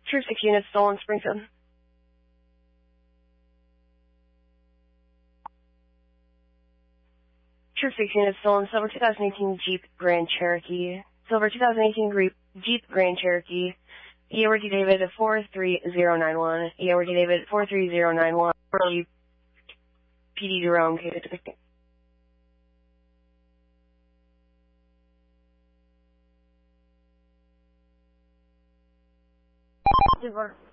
True 6 units stolen, Springfield. True 6 units stolen, Silver 2018 Jeep Grand Cherokee. Silver 2018 Jeep Grand Cherokee. EORD David 43091. EORD David 43091. Early PD Jerome. Super.